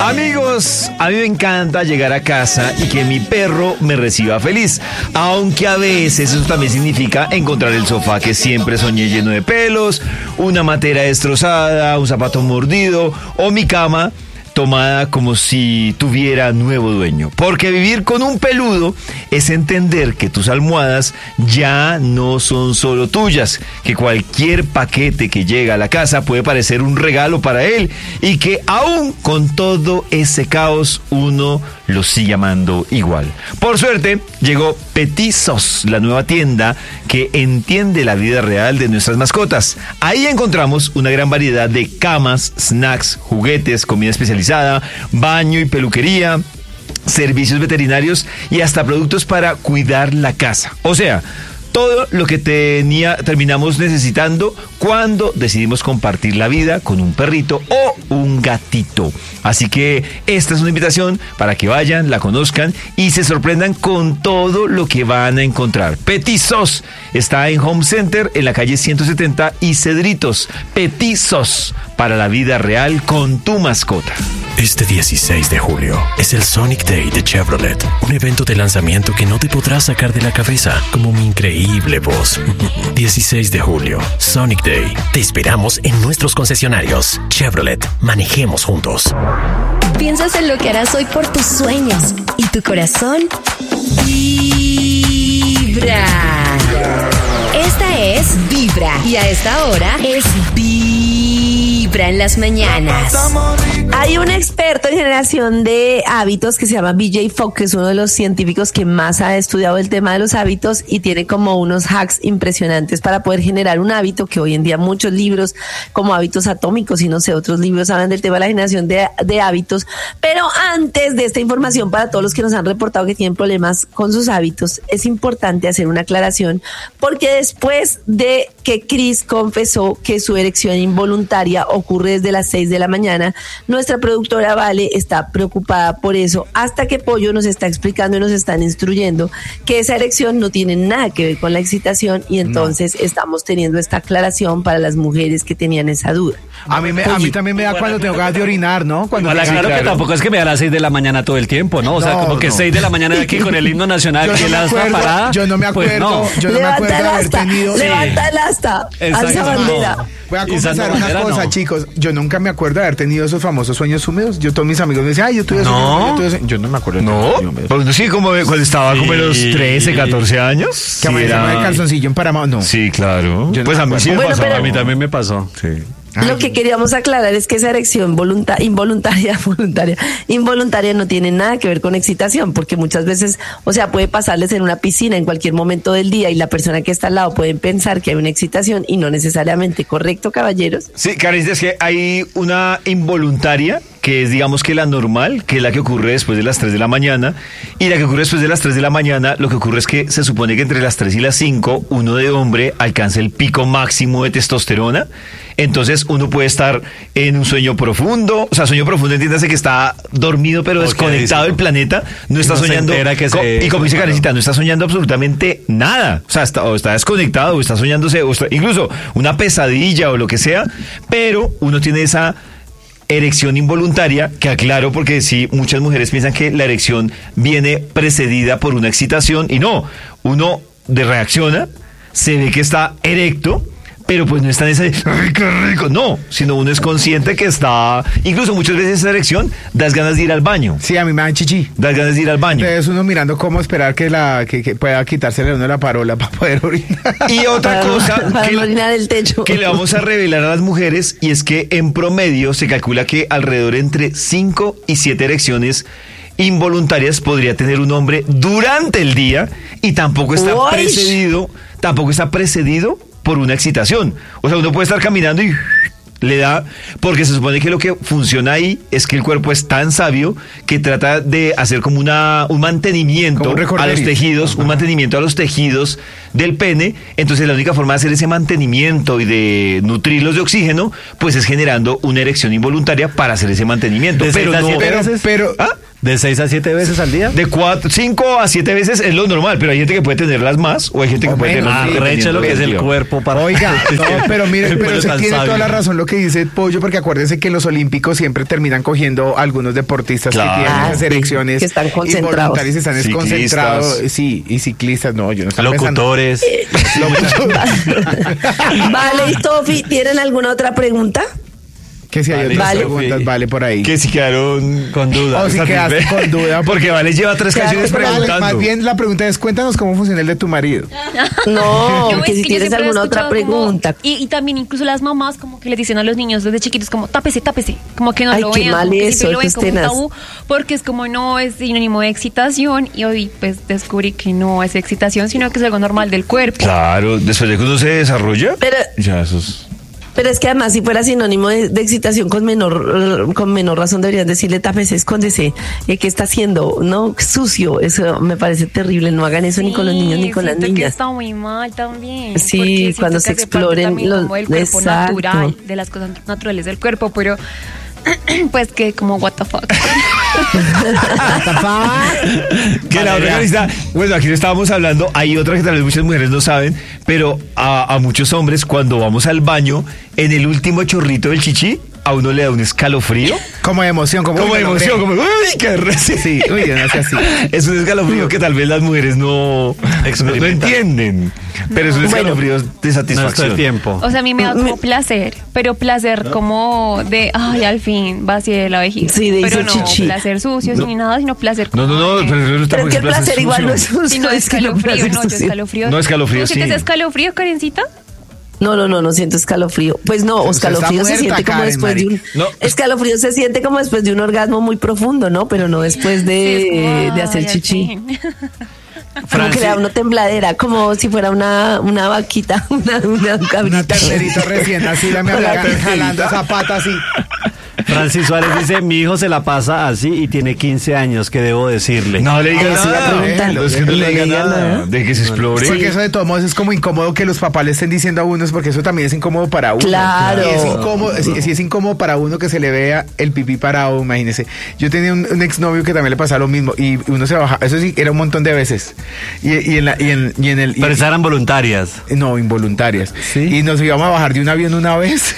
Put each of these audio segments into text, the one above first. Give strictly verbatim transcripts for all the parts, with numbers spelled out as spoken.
Amigos, a mí me encanta llegar a casa y que mi perro me reciba feliz, aunque a veces eso también significa encontrar el sofá que siempre soñé lleno de pelos, una matera destrozada, un zapato mordido o mi cama tomada como si tuviera nuevo dueño. Porque vivir con un peludo es entender que tus almohadas ya no son solo tuyas, que cualquier paquete que llega a la casa puede parecer un regalo para él y que aún con todo ese caos uno lo sigue amando igual. Por suerte llegó Petit Sos, la nueva tienda que entiende la vida real de nuestras mascotas. Ahí encontramos una gran variedad de camas, snacks, juguetes, comida especializada, baño y peluquería, servicios veterinarios y hasta productos para cuidar la casa. O sea, todo lo que tenía, terminamos necesitando cuando decidimos compartir la vida con un perrito o un gatito. Así que esta es una invitación para que vayan, la conozcan y se sorprendan con todo lo que van a encontrar. Petit Sos está en Home Center en la calle ciento setenta y Cedritos. Petit Sos, para la vida real con tu mascota. Este dieciséis de julio es el Sonic Day de Chevrolet, un evento de lanzamiento que no te podrás sacar de la cabeza, como mi increíble voz. dieciséis de julio, Sonic Day. Te esperamos en nuestros concesionarios. Chevrolet, manejemos juntos. Piensas en lo que harás hoy por tus sueños y tu corazón vibra. Esta es Vibra y a esta hora es Vibra en las mañanas. Hay un experto en generación de hábitos que se llama B J Fogg, que es uno de los científicos que más ha estudiado el tema de los hábitos y tiene como unos hacks impresionantes para poder generar un hábito que hoy en día muchos libros como Hábitos Atómicos y no sé, otros libros hablan del tema de la generación de, de hábitos. Pero antes de esta información, para todos los que nos han reportado que tienen problemas con sus hábitos, es importante hacer una aclaración, porque después de que Chris confesó que su erección involuntaria ocurre desde las seis de la mañana, nuestra productora Vale está preocupada por eso, hasta que Pollo nos está explicando y nos están instruyendo que esa erección no tiene nada que ver con la excitación y entonces no. Estamos teniendo esta aclaración para las mujeres que tenían esa duda. A mí, me, a mí también me da cuando tengo ganas de orinar, ¿no? Cuando Ojalá, claro, claro que tampoco es que me da a las seis de la mañana todo el tiempo, ¿no? O sea, no, como que no. seis de la mañana aquí con el himno nacional, yo que no la acuerdo, parada. Yo no me acuerdo, pues no. yo no levanta me acuerdo de haber asta, tenido... Levanta el asta, alza bandera. No. Voy a confesar una bandera, cosa, no. chicos. Yo nunca me acuerdo de haber tenido esos famosos sueños húmedos. Yo, todos mis amigos me decían, ay, yo tuve esos No. sueños húmedos. Yo, yo no me acuerdo de No, porque sí, como cuando estaba Sí. como en los trece, catorce años. Que sí, amanecía era... de calzoncillo emparamado, no. Sí, claro. Yo no Pues me a mí sí me Bueno, pasó. pero- A mí también me pasó. Sí. Ay, Lo que queríamos aclarar es que esa erección volunta- involuntaria, voluntaria, involuntaria no tiene nada que ver con excitación, porque muchas veces, o sea, puede pasarles en una piscina en cualquier momento del día y la persona que está al lado puede pensar que hay una excitación y no necesariamente. ¿Correcto, caballeros? Sí, Karen, es que hay una involuntaria, que es digamos que la normal, que es la que ocurre después de las tres de la mañana, y la que ocurre después de las tres de la mañana, lo que ocurre es que se supone que entre las tres y las cinco, uno de hombre alcanza el pico máximo de testosterona, entonces uno puede estar en un sueño profundo, o sea, sueño profundo, entiéndase que está dormido pero Ok, desconectado sí. del planeta, no está No se soñando, entera que co- se- y como dice Karencita, no está soñando absolutamente nada, o sea, está, o está desconectado, o está soñándose, o está, incluso una pesadilla o lo que sea, pero uno tiene esa erección involuntaria, que aclaro porque sí, muchas mujeres piensan que la erección viene precedida por una excitación y no, uno de reacciona, se ve que está erecto, pero pues no está en ese, ¡ay, qué rico! No, sino uno es consciente que está, incluso muchas veces esa erección, das ganas de ir al baño, sí, a mí me dan chichi. das ganas de ir al baño. Entonces uno mirando cómo esperar que la que, que pueda quitársele uno la parola para poder orinar. Y otra Para- cosa para que, no orinar el techo. que le vamos a revelar a las mujeres, y es que en promedio se calcula que alrededor entre cinco y siete erecciones involuntarias podría tener un hombre durante el día, y tampoco está Uy. precedido, tampoco está precedido por una excitación. O sea, uno puede estar caminando y le da, porque se supone que lo que funciona ahí es que el cuerpo es tan sabio que trata de hacer como una un mantenimiento Como un a los recorderis. tejidos, Ajá. un mantenimiento a los tejidos del pene. Entonces la única forma de hacer ese mantenimiento y de nutrirlos de oxígeno, pues es generando una erección involuntaria para hacer ese mantenimiento. ¿De Pero seis a no, siete Pero, veces? pero, ¿Ah? ¿De seis a siete veces al día? De cuatro, cinco a siete veces es lo normal, pero hay gente que puede tenerlas más o hay gente que O puede menos, tenerlas sí, menos. Arreche lo que es el Dependiendo cuerpo para... Oiga, no, pero mire, El pero pueblo se tan tiene sabio. toda la razón lo que dice Pollo, porque acuérdense que en los Olímpicos siempre terminan cogiendo algunos deportistas Claro. que tienen Ah, esas sí, erecciones que están concentrados. involuntarias, están Ciclistas. desconcentrados, sí, y ciclistas, no, yo no estoy pensando. Locutores. Vale, y Tofi, ¿tienen alguna otra pregunta? Que si hay Vale. otras Vale. preguntas, vale, por ahí. Que si quedaron Con duda. O si quedaste con duda. Porque Vale lleva tres Quedaste canciones con duda. Vale, preguntando. más bien la pregunta es, cuéntanos cómo funciona el de tu marido. No, No, que es si que yo tienes siempre he alguna otra escuchado como- pregunta. y, y también incluso las mamás como que les dicen a los niños desde chiquitos como tápese, tápese, como que no Ay, lo qué vean, mal como que eso, siempre lo ven eso es como un tenaz. tabú, porque es como no es sinónimo de excitación y hoy pues descubrí que no es excitación, sino que es algo normal del cuerpo. Claro, después de que uno se desarrolla, Pero- ya eso es... Pero es que además si fuera sinónimo de, de excitación con menor con menor razón deberían decirle tápese, escóndese, eh, ¿qué está haciendo? No, sucio, eso me parece terrible, no hagan eso ni con los niños ni con las siento que niñas. está muy mal también. Sí, porque siento cuando que se hace parte exploren también los- como el cuerpo exacto. natural, de las cosas naturales del cuerpo, pero pues que como what the fuck. Que la otra lista, bueno, aquí lo estábamos hablando, hay otra que tal vez muchas mujeres no saben, pero a, a muchos hombres cuando vamos al baño, en el último chorrito del chichi, a uno le da un escalofrío. Como de emoción, como, Como uy, de me lo emoción, creo. como, uy, qué re- Sí, uy, yo no sé así. Es un escalofrío que tal vez las mujeres no, no, no Experimentan. entienden, pero es un Bueno. escalofrío de No es todo satisfacción. el tiempo. O sea, a mí me da como placer, pero placer como de, ay, al fin, vacié la vejiga. Sí, de pero hizo no chichi. placer sucio, ni nada, sino placer No, como no, no, de- pero, no Pero es que el placer igual no es sucio. Sí, no, es que no escalofrío, placer no, yo sucio. escalofrío. No, escalofrío, ¿Tú sientes sí. escalofrío, Karencita? No, no, no, no siento escalofrío. Pues no, Usted escalofrío está se muerta, siente como Karen, después de un marica. No. escalofrío se siente como después de un orgasmo muy profundo, ¿no? Pero no después de, Sí, es como, de hacer ay, al chichi. fin. Como Franci- que le da una tembladera, como si fuera una, una vaquita, una, una Una cabrita. tercerita recién nacida me Una habla tercerita. jalando esa pata así. Francis Suárez dice, mi hijo se la pasa así y tiene quince años, ¿qué debo decirle? No le diga Ah, sí, la nada, pregunta. no, es que no le diga nada, de que se explore. Porque eso de todos modos es como incómodo que los papás le estén diciendo a unos, porque eso también es incómodo para uno. Claro. Y es incómodo, si, si es incómodo para uno que se le vea el pipí parado, imagínese. Yo tenía un, un exnovio que también le pasaba lo mismo y uno se baja, eso sí, era un montón de veces. Y, y en, la, y, en, y en el... y- Pero esas eran voluntarias. no, involuntarias. ¿Sí? Y nos íbamos a bajar de un avión una vez.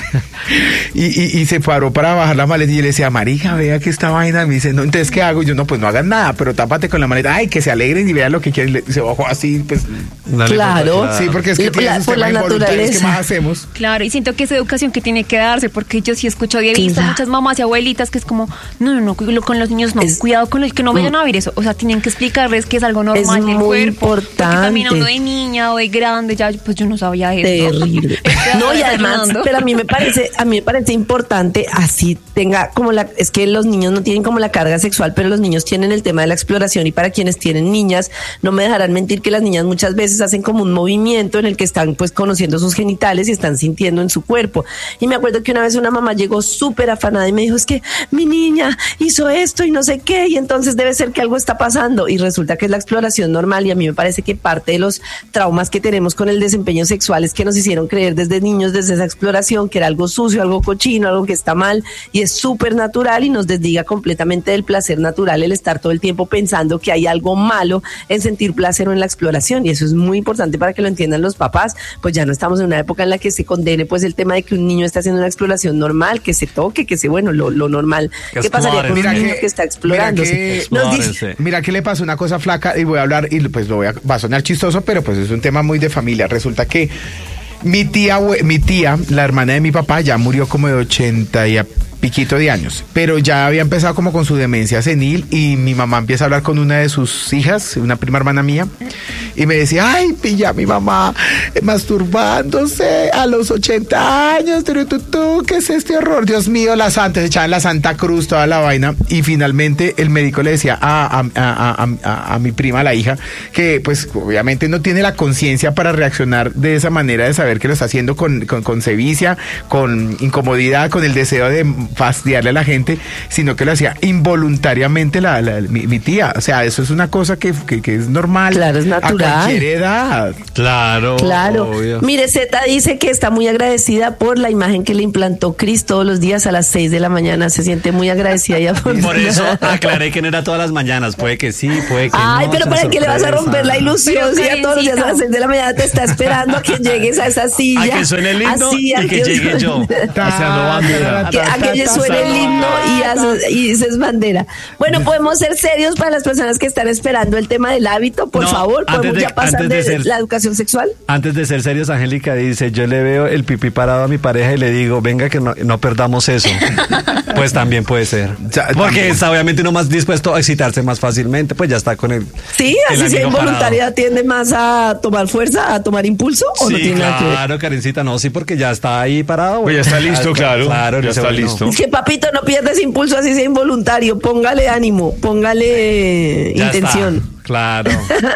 y, y, y se paró para bajar la maleta y yo le decía, marica, vea que esta vaina. Me dice, no, entonces, ¿qué hago? Y yo, no, pues no hagan nada, pero tápate con la maleta. Ay, que se alegren y vean lo que quieren. Le- Se bajó así, pues. Dale, Claro. pues, Sí, porque es que La- tiene la- esos por la temas involuntarios que naturaleza. más hacemos. Claro, y siento que es educación que tiene que darse, porque yo sí escucho y he visto Claro. muchas mamás y abuelitas que es como, no, no, no, cu- con los niños no, Es- cuidado con los que no vayan a ver eso. O sea, tienen que explicarles que es algo normal Es del muy cuerpo. Porque también importante. uno de niña o de grande, ya, pues yo no sabía eso. Terrible. Estoy No, y además, desayunando. pero a mí me parece, a mí me parece importante así tenga como la, es que los niños no tienen como la carga sexual, pero los niños tienen el tema de la exploración y para quienes tienen niñas, no me dejarán mentir que las niñas muchas veces hacen como un movimiento en el que están pues conociendo sus genitales y están sintiendo en su cuerpo. Y me acuerdo que una vez una mamá llegó súper afanada y me dijo, es que mi niña hizo esto y no sé qué, y entonces debe ser que algo está pasando. Y resulta que es la exploración normal y a mí me parece que parte de los traumas que tenemos con el desempeño sexual es que nos hicieron creer desde niños, desde esa exploración, que era algo sucio, algo cochino, algo que está mal y es súper natural y nos desdiga completamente del placer natural el estar todo el tiempo pensando que hay algo malo en sentir placer o en la exploración, y eso es muy importante para que lo entiendan los papás. Pues ya no estamos en una época en la que se condene pues el tema de que un niño está haciendo una exploración normal, que se toque, que se, bueno, lo, lo normal. Que ¿Qué pasaría con un Mira niño que- que, está mira explorándose? que- Nos dice- Explórense. Mira que le pasó una cosa flaca y voy a hablar y pues lo voy a, va a sonar chistoso, pero pues es un tema muy de familia. Resulta que mi tía, abue- mi tía, la hermana de mi papá, ya murió como de ochenta y a piquito de años, pero ya había empezado como con su demencia senil y mi mamá empieza a hablar con una de sus hijas, una prima hermana mía, y me decía, ay, pilla mi mamá eh, masturbándose a los ochenta años, tú, tú, tú, ¿qué es este horror? Dios mío, la santa, se echaban la Santa Cruz, toda la vaina, y finalmente el médico le decía a, a, a, a, a, a mi prima, la hija, que pues obviamente no tiene la conciencia para reaccionar de esa manera, de saber que lo está haciendo con, con, con sevicia, con incomodidad, con el deseo de fastidiarle a la gente, sino que lo hacía involuntariamente la, la, mi, mi tía. O sea, eso es una cosa que, que, que es normal. Claro, es natural. A cualquier edad. Claro. Claro. Obvio. Mire, Zeta dice que está muy agradecida por la imagen que le implantó Cris todos los días a las seis de la mañana. Se siente muy agradecida y afortunada. Por eso aclaré que no era todas las mañanas. Puede que sí, puede que Ay, no. pero ¿para qué le vas a romper la ilusión? Pero, Si ya todos los días a las seis de la mañana te está esperando a que llegues a esa silla. A que suene el himno así, y que Dios llegue yo. Haciendo bandera. Que, a que suene el himno y, haces, y dices bandera. Bueno, podemos ser serios para las personas que están esperando el tema del hábito, por No, favor. antes ¿Podemos de- ya pasar antes de de, ser- la educación sexual? Antes de ser serios, Angélica dice, yo le veo el pipí parado a mi pareja y le digo, venga que no, no perdamos eso. Pues también puede ser. Ya, Porque también. está obviamente uno más dispuesto a excitarse más fácilmente, pues ya está con el Sí, el así sea amigo involuntaria, parado. tiende más a tomar fuerza, a tomar impulso, o no Sí, tiene nada que ver. claro, Karencita, no, sí, porque ya está ahí parado. Pues ya está listo, claro. Claro, Ya dice, está bueno, listo. Es que papito, no pierdes impulso así sea involuntario, póngale ánimo, póngale ya intención. está, claro.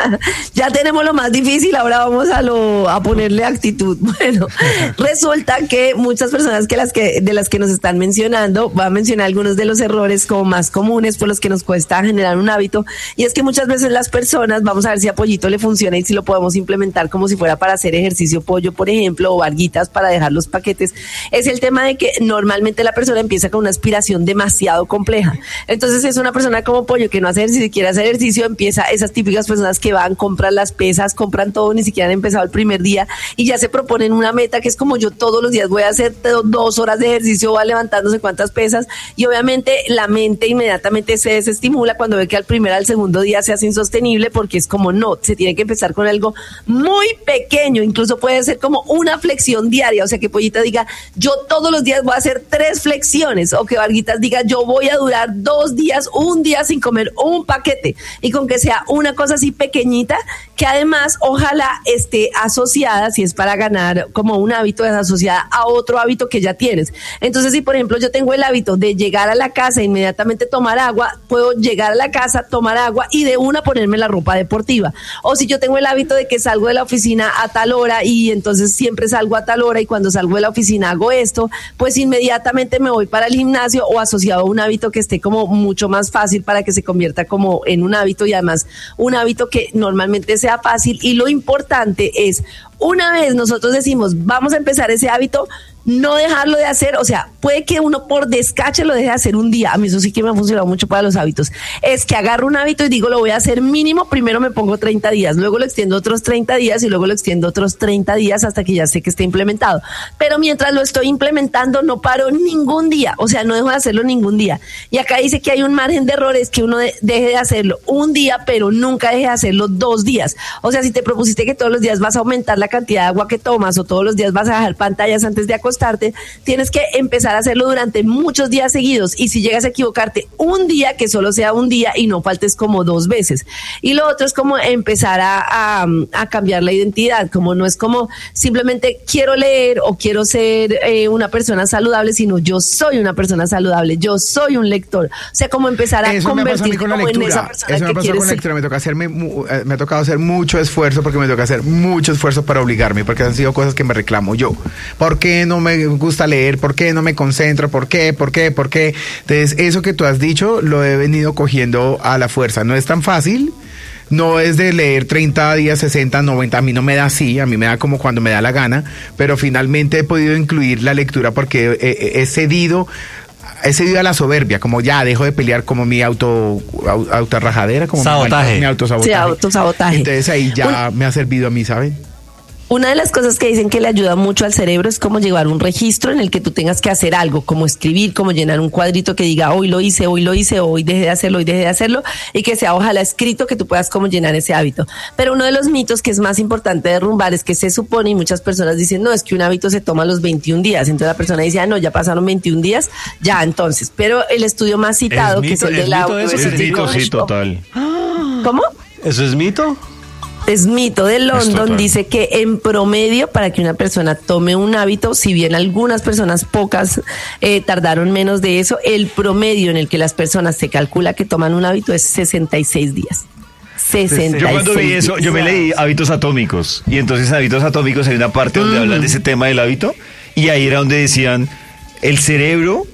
Ya tenemos lo más difícil, ahora vamos a lo a ponerle actitud. Bueno, resulta que muchas personas que las que de las que nos están mencionando, voy a mencionar algunos de los errores como más comunes por los que nos cuesta generar un hábito, y es que muchas veces las personas, vamos a ver si a Pollito le funciona y si lo podemos implementar como si fuera para hacer ejercicio Pollo, por ejemplo, o Varguitas para dejar los paquetes, es el tema de que normalmente la persona empieza con una aspiración demasiado compleja. Entonces, si es una persona como Pollo que no hace ejercicio y quiere hacer ejercicio, empieza esas típicas personas que van, compran las pesas, compran todo, ni siquiera han empezado el primer día y ya se proponen una meta que es como yo todos los días voy a hacer do- dos horas de ejercicio, va levantándose cuántas pesas, y obviamente la mente inmediatamente se desestimula cuando ve que al primer al segundo día se hace insostenible, porque es como no, se tiene que empezar con algo muy pequeño, incluso puede ser como una flexión diaria, o sea que Pollita diga yo todos los días voy a hacer tres flexiones, o que Varguitas diga yo voy a durar dos días, un día sin comer un paquete, y con que sea una cosa así pequeñita, que además ojalá esté asociada, si es para ganar como un hábito, es asociada a otro hábito que ya tienes. Entonces, si por ejemplo yo tengo el hábito de llegar a la casa e inmediatamente tomar agua, puedo llegar a la casa, tomar agua y de una ponerme la ropa deportiva. O si yo tengo el hábito de que salgo de la oficina a tal hora y entonces siempre salgo a tal hora y cuando salgo de la oficina hago esto, pues inmediatamente me voy para el gimnasio, o asociado a un hábito que esté como mucho más fácil para que se convierta como en un hábito, y además un hábito que normalmente sea fácil. Y lo importante es, una vez nosotros decimos vamos a empezar ese hábito, no dejarlo de hacer. O sea, puede que uno por descache lo deje de hacer un día. A mí eso sí que me ha funcionado mucho para los hábitos. Es que agarro un hábito y digo lo voy a hacer mínimo, primero me pongo treinta días, luego lo extiendo otros treinta días y luego lo extiendo otros treinta días hasta que ya sé que esté implementado. Pero mientras lo estoy implementando no paro ningún día, o sea, no dejo de hacerlo ningún día. Y acá dice que hay un margen de errores, que uno de, deje de hacerlo un día, pero nunca deje de hacerlo dos días. O sea, si te propusiste que todos los días vas a aumentar la cantidad de agua que tomas, o todos los días vas a dejar pantallas antes de acostarte, tienes que empezar a hacerlo durante muchos días seguidos, y si llegas a equivocarte un día, que solo sea un día y no faltes como dos veces. Y lo otro es como empezar a, a, a cambiar la identidad, como no es como simplemente quiero leer o quiero ser eh, una persona saludable, sino yo soy una persona saludable, yo soy un lector. O sea, como empezar a Eso me pasa a mí convertirte con la como en esa lectura. persona Eso me que pasa quieres con la ser. lectura. Me toca hacerme, mu- eh, me ha tocado hacer mucho esfuerzo, porque me toca hacer mucho esfuerzo para obligarme, porque han sido cosas que me reclamo yo. ¿Por qué no me gusta leer? ¿Por qué no me concentro? ¿Por qué? ¿Por qué? ¿Por qué? Entonces, eso que tú has dicho lo he venido cogiendo a la fuerza. No es tan fácil. No es de leer treinta días, sesenta, noventa, a mí no me da así, a mí me da como cuando me da la gana, pero finalmente he podido incluir la lectura porque he, he cedido he cedido a la soberbia, como ya dejo de pelear como mi auto au- autorrajadera, como Sabotaje. mi, mi autosabotaje. Sí, autosabotaje. Entonces ahí ya me ha servido a mí, ¿saben? Una de las cosas que dicen que le ayuda mucho al cerebro es como llevar un registro en el que tú tengas que hacer algo, como escribir, como llenar un cuadrito que diga hoy lo hice, hoy lo hice, hoy dejé de hacerlo, hoy dejé de hacerlo, y que sea ojalá escrito, que tú puedas como llenar ese hábito. Pero uno de los mitos que es más importante derrumbar es que se supone, y muchas personas dicen, no, es que un hábito se toma a los veintiún días. Entonces la persona dice, ah, no, ya pasaron veintiún días, ya entonces. Pero el estudio más citado, ¿Es que es mito? el de ¿Es la mito eso? Es University mito, sí, College of- total. ¿Cómo? ¿Eso es mito? Es mito de London, total. dice que en promedio para que una persona tome un hábito, si bien algunas personas, pocas, eh, tardaron menos de eso, el promedio en el que las personas se calcula que toman un hábito es sesenta y seis días. sesenta y seis Yo cuando vi eso, yo me días. leí Hábitos Atómicos, y entonces en Hábitos Atómicos hay una parte donde hablan de ese tema del hábito, y ahí era donde decían, el cerebro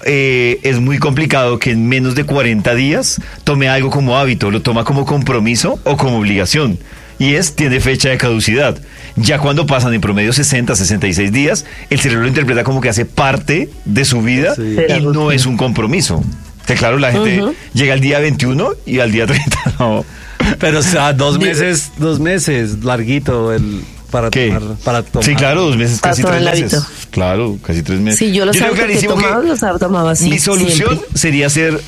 eh, es muy complicado que en menos de cuarenta días tome algo como hábito, lo toma como compromiso o como obligación. Y es, tiene fecha de caducidad. Ya cuando pasan en promedio sesenta, sesenta y seis días, el cerebro lo interpreta como que hace parte de su vida Sí. y no es un compromiso. Que claro, la gente Ujú. llega al día veintiuno y al día treinta no. Pero o sea, dos meses, dos meses, larguito el para ¿Qué? tomar, para tomar. Sí, claro, dos meses, Para casi tomar tres el meses. hábito. Claro, casi tres meses. Sí, yo los tengo hábitos que he clarísimo tomado los he tomado así. mi solución siempre. sería ser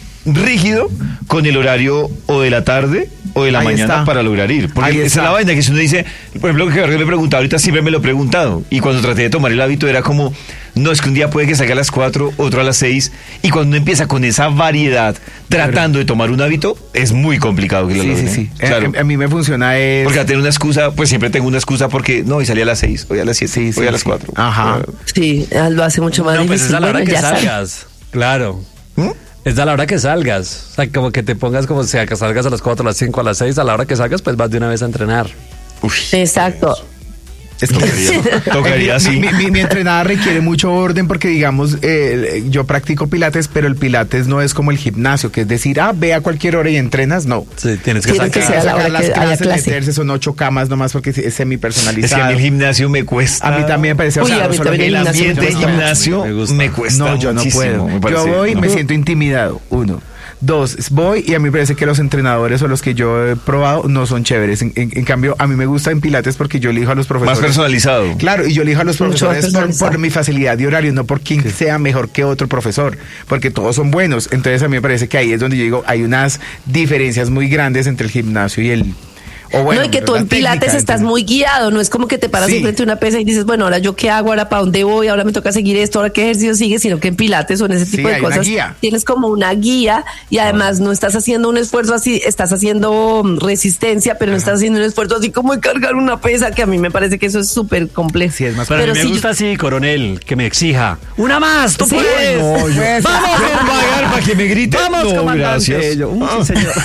rígido con el horario o de la tarde o de la Ahí mañana está. para lograr ir. Porque Ahí esa está. es la vaina que si uno dice, por ejemplo, que Jorge me preguntaba, ahorita siempre me lo he preguntado. Y cuando traté de tomar el hábito era como, no, es que un día puede que salga a las cuatro, otro a las seis. Y cuando uno empieza con esa variedad, tratando de tomar un hábito, es muy complicado que lo Sí, sí, logre. sí. Claro. A, a mí me funciona es... Porque al tener una excusa, pues siempre tengo una excusa porque, no, hoy salí a las seis, hoy a las siete, Sí, sí, hoy a las sí. cuatro. Ajá. Sí, lo hace mucho más No, pues difícil. es a la hora Bueno, que ya saben. salgas. Claro. ¿Mm? Es a la hora que salgas. O sea, como que te pongas como sea, que salgas a las cuatro, a las cinco, a las seis, a la hora que salgas, pues vas de una vez a entrenar. Uf. Exacto. Es que Tocaría, tocaría mi, así. mi, mi- mi entrenada requiere mucho orden porque, digamos, eh, yo practico pilates, pero el pilates no es como el gimnasio, que es decir, ah, ve a cualquier hora y entrenas. No. Sí, tienes que Tiene que sacar. ser a la hora Sacar las que haya clases, clase. meterse, son ocho camas nomás porque es semi Es que a personalizado. mí el gimnasio me cuesta. A mí también me parece, o Uy, sea, a mí solo también que el El gimnasio ambiente me de gusta gimnasio mucho. Me gusta. me cuesta No, yo no muchísimo, puedo. me parece, Yo voy y no. me siento intimidado. Uno. Dos, voy y a mí me parece que los entrenadores o los que yo he probado no son chéveres. En, en- en cambio, a mí me gusta en pilates porque yo elijo a los profesores. Más personalizado. Claro, y yo elijo a los Mucho más profesores por, personalizado. por mi facilidad de horario, no por quien sea mejor que otro profesor, porque todos son buenos. Entonces a mí me parece que ahí es donde yo digo, hay unas diferencias muy grandes entre el gimnasio y el... O bueno, no, y que tú la en Pilates técnica, estás entonces- muy guiado, no es como que te paras Sí. frente a una pesa y dices, bueno, ahora yo qué hago, ahora para dónde voy, ahora me toca seguir esto, ahora qué ejercicio sigue, sino que en Pilates o en ese Sí, tipo de hay una cosas guía. tienes como una guía y además no estás haciendo un esfuerzo así, estás haciendo mm, resistencia, pero no estás haciendo un esfuerzo así como de cargar una pesa, que a mí me parece que eso es súper complejo. Sí, es más Pero, a mí me si yo- gusta así, coronel, que me exija. ¡Una más! ¡Tú Sí. puedes! No, yo- ¡Vamos, Yo hermano! pagar para que me grite. ¡Vamos, No, comandante! gracias. Yo, "Mm, sí, señor".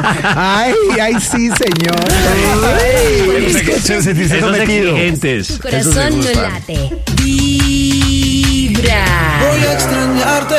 Ay, ay, sí, señor. Se- sentirse Esos sometido. exigentes. Tu esos me corazón no gustan. late. Vibra. Voy a extrañarte.